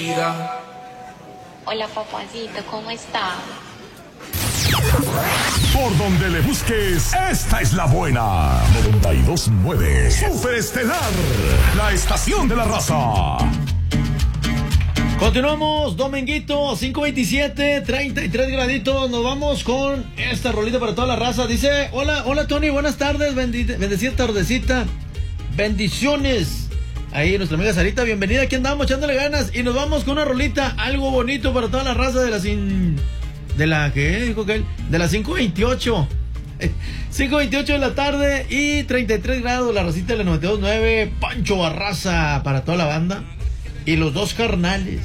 vida. Hola, papacito, ¿cómo está? Por donde le busques, esta es la buena. 92.9 Superestelar, la estación de la raza. Continuamos, dominguito, 5:27, 33 graditos. Nos vamos con esta rolita para toda la raza. Dice, hola Tony, buenas tardes, bendecida tardecita. Bendiciones. Ahí nuestra amiga Sarita, bienvenida, aquí andamos echándole ganas. Y nos vamos con una rolita, algo bonito para toda la raza de ¿qué dijo que él? De las 5:28. 5:28 de la tarde y 33 grados, la racita de la 92.9. Pancho Barraza para toda la banda. Y los dos carnales.